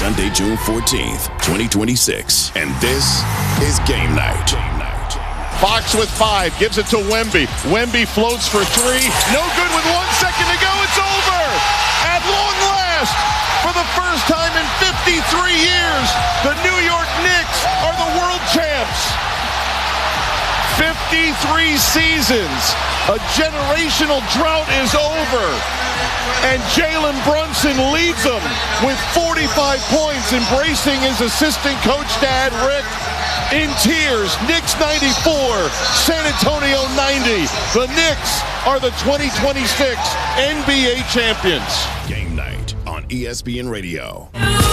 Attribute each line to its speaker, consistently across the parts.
Speaker 1: Sunday, June 14th, 2026. And this is Game Night.
Speaker 2: Fox with 5, gives it to Wemby. Wemby floats for 3. No good with 1 second to go. It's over. At long last, for the first time in 53 years, the New York Knicks are the world champs. 53 seasons. A generational drought is over. And Jalen Brunson leads them with 45 points, embracing his assistant coach, Dad Rick, in tears. Knicks 94, San Antonio 90. The Knicks are the 2026 NBA champions.
Speaker 1: Game Night on ESPN Radio.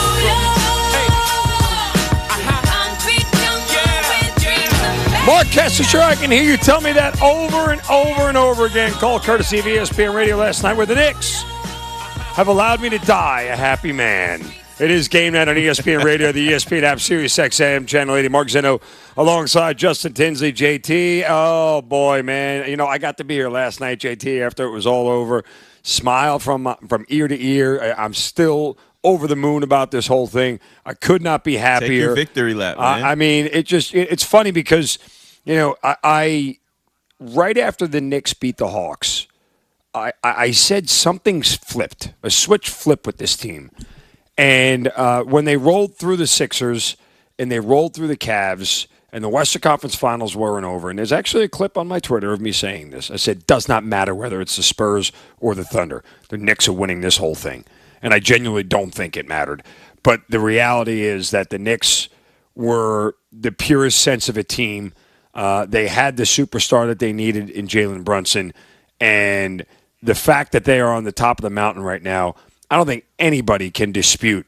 Speaker 3: Mark Kessler, sure I can hear you tell me that over and over and over again. Call courtesy of ESPN Radio last night, where the Knicks have allowed me to die a happy man. It is Game Night on ESPN Radio, the ESPN app, Sirius XM, Channel 80. Mark Zeno alongside Justin Tinsley, JT. Oh, boy, man. You know, I got to be here last night, JT, after it was all over. Smile from ear to ear. I'm still over the moon about this whole thing. I could not be happier.
Speaker 4: Take your victory lap, man.
Speaker 3: I mean, it's funny because, you know, I right after the Knicks beat the Hawks, I said something's flipped. A switch flipped with this team. And when they rolled through the Sixers and they rolled through the Cavs and the Western Conference Finals weren't over, and there's actually a clip on my Twitter of me saying this. I said, does not matter whether it's the Spurs or the Thunder. The Knicks are winning this whole thing. And I genuinely don't think it mattered. But the reality is that the Knicks were the purest sense of a team. They had the superstar that they needed in Jalen Brunson. And the fact that they are on the top of the mountain right now, I don't think anybody can dispute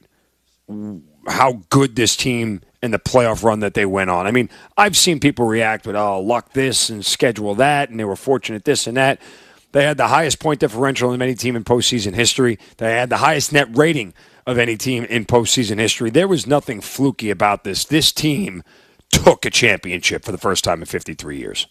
Speaker 3: how good this team and the playoff run that they went on. I mean, I've seen people react with, luck this and schedule that, and they were fortunate this and that. They had the highest point differential of any team in postseason history. They had the highest net rating of any team in postseason history. There was nothing fluky about this. This team took a championship for the first time in 53 years.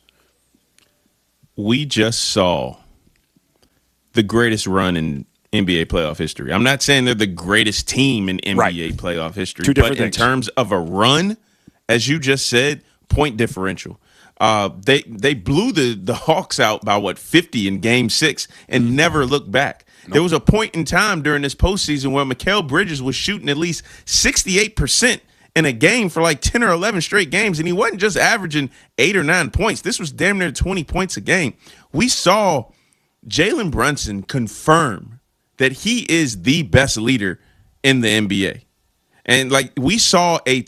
Speaker 4: We just saw the greatest run in NBA playoff history. I'm not saying they're the greatest team in NBA playoff history, but in terms of a run, as you just said, point differential. They blew the Hawks out by 50 in Game 6 and never looked back. Nope. There was a point in time during this postseason where Mikal Bridges was shooting at least 68% in a game for like 10 or 11 straight games, and he wasn't just averaging 8 or 9 points. This was damn near 20 points a game. We saw Jalen Brunson confirm that he is the best leader in the NBA. And like we saw a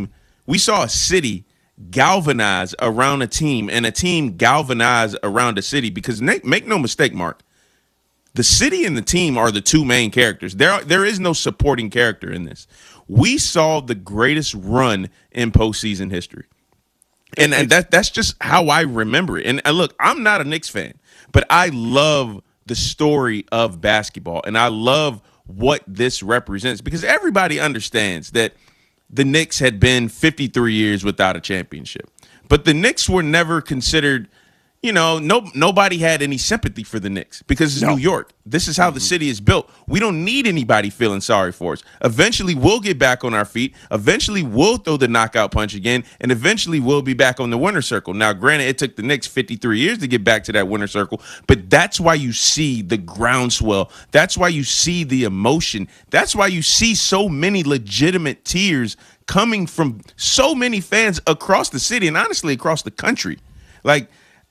Speaker 4: city galvanize around a team and a team galvanize around a city, because make no mistake, Mark, the city and the team are the two main characters. There is no supporting character in this. We saw the greatest run in postseason history. And that's just how I remember it. And look, I'm not a Knicks fan, but I love the story of basketball, and I love what this represents, because everybody understands that the Knicks had been 53 years without a championship. But the Knicks were never considered, nobody had any sympathy for the Knicks because it's New York. This is how the city is built. We don't need anybody feeling sorry for us. Eventually, we'll get back on our feet. Eventually, we'll throw the knockout punch again, and eventually, we'll be back on the winner's circle. Now, granted, it took the Knicks 53 years to get back to that winner's circle, but that's why you see the groundswell. That's why you see the emotion. That's why you see so many legitimate tears coming from so many fans across the city and honestly across the country. Like,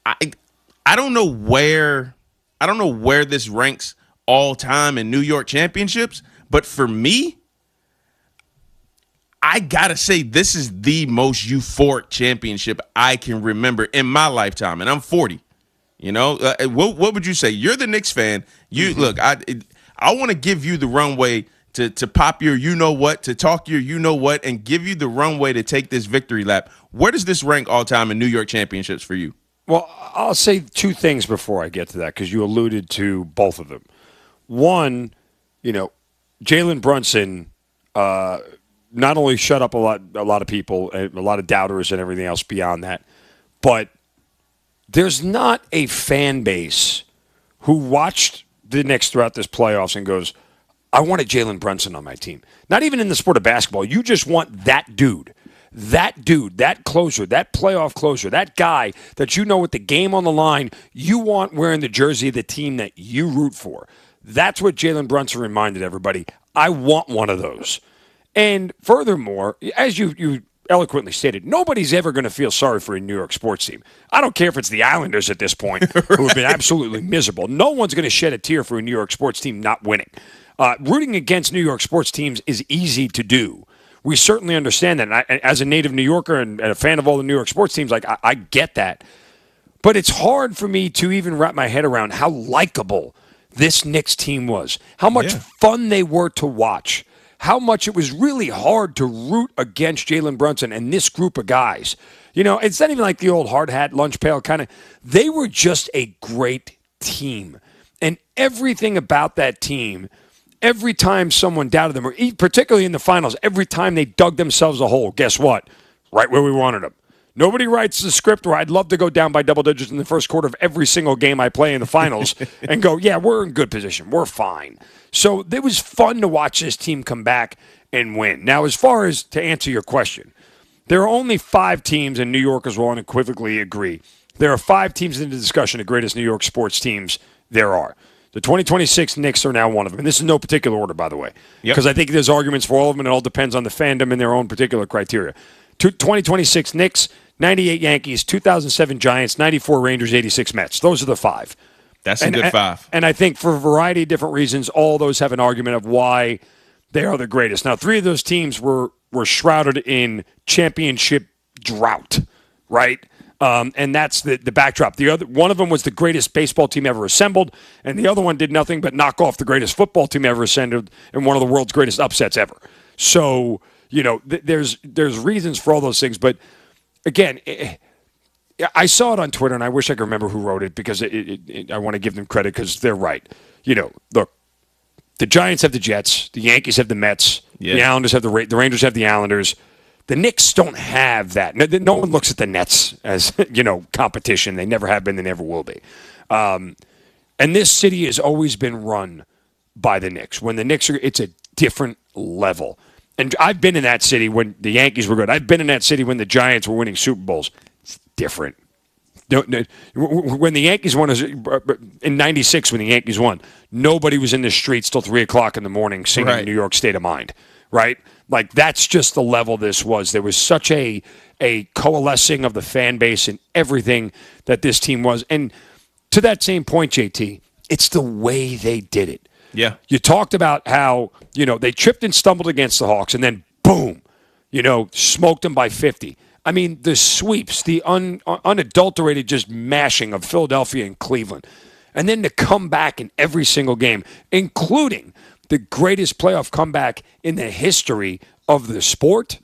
Speaker 4: I don't know where this ranks all time in New York championships, but for me, I gotta say this is the most euphoric championship I can remember in my lifetime, and I'm 40. What would you say? You're the Knicks fan. Look, I want to give you the runway to pop your you-know-what, to talk your you-know-what, and give you the runway to take this victory lap. Where does this rank all time in New York championships for you?
Speaker 3: Well, I'll say two things before I get to that, because you alluded to both of them. One, Jalen Brunson not only shut up a lot of people, a lot of doubters and everything else beyond that, but there's not a fan base who watched the Knicks throughout this playoffs and goes, I wanted Jalen Brunson on my team. Not even in the sport of basketball. You just want that dude, that closer, that playoff closer, that guy that you know with the game on the line, you want wearing the jersey of the team that you root for. That's what Jalen Brunson reminded everybody. I want one of those. And furthermore, as you eloquently stated, nobody's ever going to feel sorry for a New York sports team. I don't care if it's the Islanders at this point, who have been absolutely miserable. No one's going to shed a tear for a New York sports team not winning. Rooting against New York sports teams is easy to do. We certainly understand that. And as a native New Yorker and a fan of all the New York sports teams, I get that. But it's hard for me to even wrap my head around how likable this Knicks team was, how much fun they were to watch, how much it was really hard to root against Jalen Brunson and this group of guys. You know, it's not even like the old hard hat, lunch pail kind of. They were just a great team. And everything about that team, every time someone doubted them, or particularly in the finals, every time they dug themselves a hole, guess what? Right where we wanted them. Nobody writes the script where I'd love to go down by double digits in the first quarter of every single game I play in the finals and go, yeah, we're in good position. We're fine. So it was fun to watch this team come back and win. Now, as far as to answer your question, there are only 5 teams, and New Yorkers will unequivocally agree. There are 5 teams in the discussion of greatest New York sports teams there are. The 2026 Knicks are now one of them. And this is no particular order, by the way, because I think there's arguments for all of them, and it all depends on the fandom and their own particular criteria. 2026 Knicks, 98 Yankees, 2007 Giants, 94 Rangers, 86 Mets. Those are the 5.
Speaker 4: That's a good 5.
Speaker 3: And I think for a variety of different reasons, all those have an argument of why they are the greatest. Now, 3 of those teams were shrouded in championship drought, right? And that's the backdrop. The other one of them was the greatest baseball team ever assembled, and the other one did nothing but knock off the greatest football team ever assembled and one of the world's greatest upsets ever. So, you know, there's reasons for all those things, but again, I saw it on Twitter, and I wish I could remember who wrote it because I want to give them credit because they're right. You know, look, the Giants have the Jets, the Yankees have the Mets, the Islanders have the Rangers have the Islanders. The Knicks don't have that. No one looks at the Nets as, you know, competition. They never have been. They never will be. And this city has always been run by the Knicks. When the Knicks are, it's a different level. And I've been in that city when the Yankees were good. I've been in that city when the Giants were winning Super Bowls. It's different. When the Yankees won, in '96, when the Yankees won, nobody was in the streets till 3 o'clock in the morning singing New York State of Mind, right? Like, that's just the level this was. There was such a coalescing of the fan base and everything that this team was. And to that same point, JT, it's the way they did it.
Speaker 4: Yeah.
Speaker 3: You talked about how, you know, they tripped and stumbled against the Hawks and then, boom, you know, smoked them by 50. I mean, the sweeps, the unadulterated just mashing of Philadelphia and Cleveland. And then to come back in every single game, including the greatest playoff comeback in the history of the sport,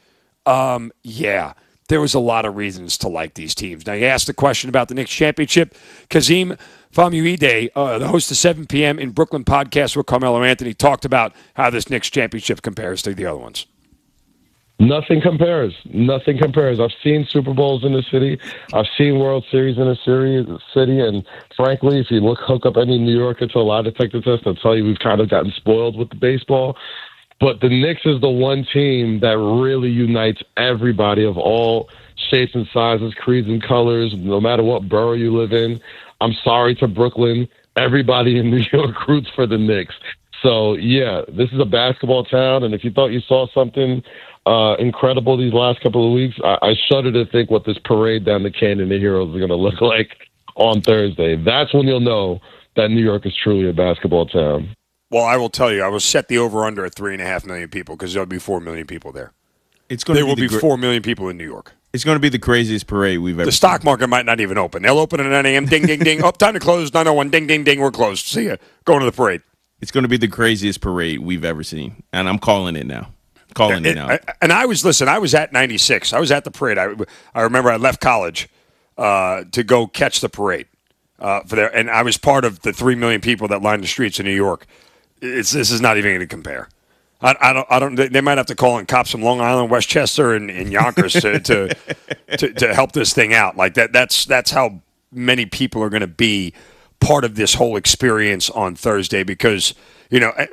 Speaker 3: there was a lot of reasons to like these teams. Now, you asked the question about the Knicks championship. Kazim Famuide, the host of 7 p.m. in Brooklyn podcast with Carmelo Anthony, talked about how this Knicks championship compares to the other ones.
Speaker 5: Nothing compares. Nothing compares. I've seen Super Bowls in the city. I've seen World Series in the city. And frankly, if you hook up any New Yorker to a lie detector test, they'll tell you we've kind of gotten spoiled with the baseball. But the Knicks is the one team that really unites everybody of all shapes and sizes, creeds and colors, no matter what borough you live in. I'm sorry to Brooklyn. Everybody in New York roots for the Knicks. So, yeah, this is a basketball town. And if you thought you saw something incredible these last couple of weeks, I shudder to think what this parade down the Canyon of Heroes is going to look like on Thursday. That's when you'll know that New York is truly a basketball town.
Speaker 3: Well, I will tell you, I will set the over-under at 3.5 million people because there'll be 4 million people there. There will be 4 million people in New York.
Speaker 4: It's going to be the craziest parade we've ever
Speaker 3: seen. The stock market might not even open. They'll open at 9 a.m. Ding, ding, ding. Oh, time to close. 9:01. Ding, ding, ding. We're closed. See ya. Going to the parade.
Speaker 4: It's going to be the craziest parade we've ever seen, and I'm calling it now. And
Speaker 3: I was at 96. I was at the parade. I remember I left college to go catch the parade and I was part of the 3 million people that lined the streets of New York. This is not even going to compare. I don't. They might have to call in cops from Long Island, Westchester, and Yonkers to help this thing out. Like that. That's how many people are going to be part of this whole experience on Thursday because, you know,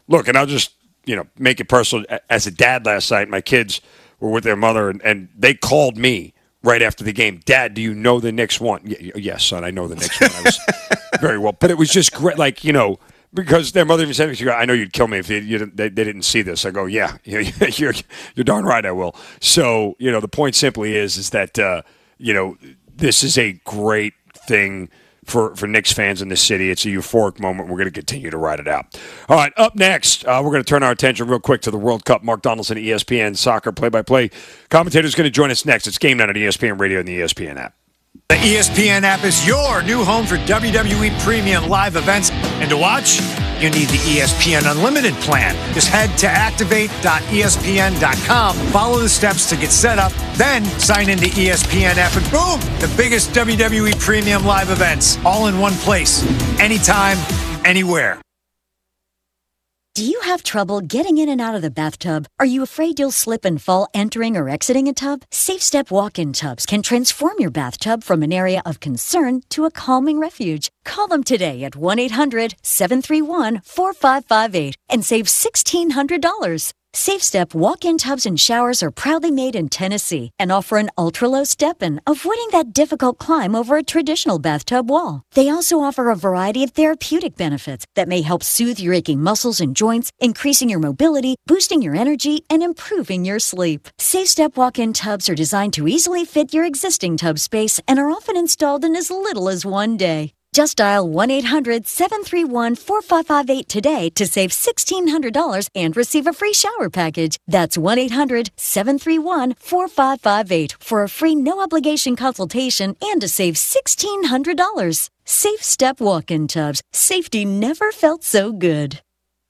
Speaker 3: look, and I'll just, make it personal. As a dad last night, my kids were with their mother, and they called me right after the game. Dad, do you know the Knicks won? Yes, son, I know the Knicks won. I was very well. But it was just great, because their mother even said, she goes, I know you'd kill me if they didn't see this. I go, yeah, you're darn right I will. So, the point simply is that, this is a great thing for Knicks fans in the city. It's a euphoric moment. We're going to continue to ride it out. All right, up next, we're going to turn our attention real quick to the World Cup. Mark Donaldson, ESPN Soccer play-by-play commentator, is going to join us next. It's Game Night on ESPN Radio and the ESPN app.
Speaker 6: The ESPN app is your new home for WWE Premium live events. And to watch, you need the ESPN Unlimited plan. Just head to activate.espn.com, follow the steps to get set up, then sign into ESPN app, and boom, the biggest WWE Premium live events, all in one place, anytime, anywhere.
Speaker 7: Do you have trouble getting in and out of the bathtub? Are you afraid you'll slip and fall entering or exiting a tub? SafeStep walk-in tubs can transform your bathtub from an area of concern to a calming refuge. Call them today at 1-800-731-4558 and save $1,600. SafeStep walk-in tubs and showers are proudly made in Tennessee and offer an ultra-low step-in, avoiding that difficult climb over a traditional bathtub wall. They also offer a variety of therapeutic benefits that may help soothe your aching muscles and joints, increasing your mobility, boosting your energy, and improving your sleep. SafeStep walk-in tubs are designed to easily fit your existing tub space and are often installed in as little as one day. Just dial 1-800-731-4558 today to save $1,600 and receive a free shower package. That's 1-800-731-4558 for a free no-obligation consultation and to save $1,600. SafeStep walk-in tubs. Safety never felt so good.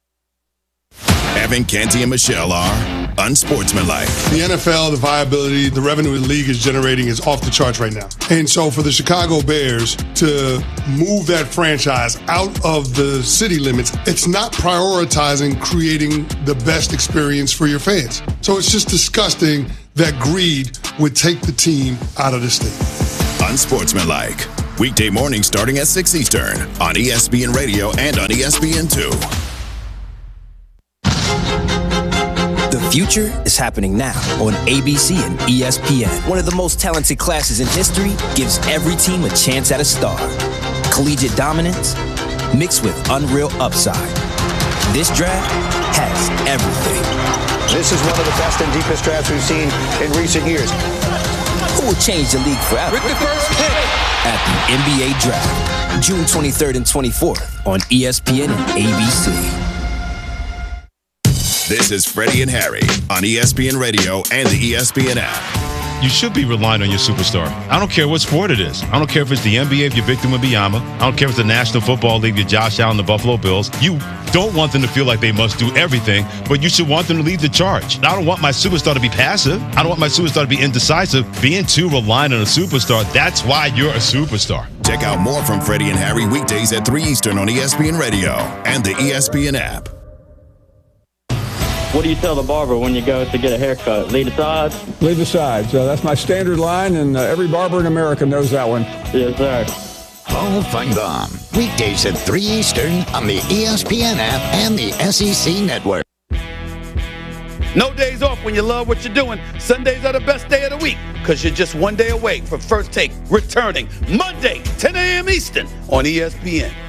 Speaker 1: Evan, Canty, and Michelle are unsportsmanlike.
Speaker 8: The NFL, the viability, the revenue the league is generating is off the charts right now. And so for the Chicago Bears to move that franchise out of the city limits, it's not prioritizing creating the best experience for your fans. So it's just disgusting that greed would take the team out of the state.
Speaker 1: Unsportsmanlike. Weekday morning starting at 6 Eastern on ESPN Radio and on ESPN2.
Speaker 9: The future is happening now on ABC and ESPN. One of the most talented classes in history gives every team a chance at a star. Collegiate dominance mixed with unreal upside. This draft has everything.
Speaker 10: This is one of the best and deepest drafts we've seen in recent years.
Speaker 9: Who will change the league forever?
Speaker 10: With the first pick
Speaker 9: at the NBA Draft, June 23rd and 24th on ESPN and ABC.
Speaker 1: This is Freddie and Harry on ESPN Radio and the ESPN app.
Speaker 11: You should be relying on your superstar. I don't care what sport it is. I don't care if it's the NBA, if you're Victor Wembanyama. I don't care if it's the National Football League, you're Josh Allen, the Buffalo Bills. You don't want them to feel like they must do everything, but you should want them to lead the charge. I don't want my superstar to be passive. I don't want my superstar to be indecisive. Being too reliant on a superstar, that's why you're a superstar.
Speaker 1: Check out more from Freddie and Harry weekdays at 3 Eastern on ESPN Radio and the ESPN app.
Speaker 12: What do you tell the barber when you go to get a haircut? Lead the sides?
Speaker 13: Lead the sides. That's my standard line, and every barber in America knows that one.
Speaker 12: Yes, sir.
Speaker 14: Hall of Feinbaum. Weekdays at 3 Eastern on the ESPN app and the SEC Network.
Speaker 15: No days off when you love what you're doing. Sundays are the best day of the week because you're just one day away from First Take returning Monday, 10 a.m. Eastern on ESPN.